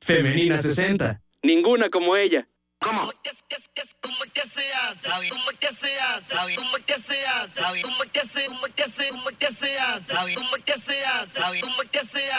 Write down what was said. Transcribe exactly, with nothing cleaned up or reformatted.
Femenina sesenta. Ninguna como ella. ¿Cómo? ¿Cómo que se hace? ¿Cómo que se hace? ¿Cómo que se hace? ¿Cómo que se hace? ¿Cómo que se hace? ¿Cómo que se hace? ¿Cómo que se hace?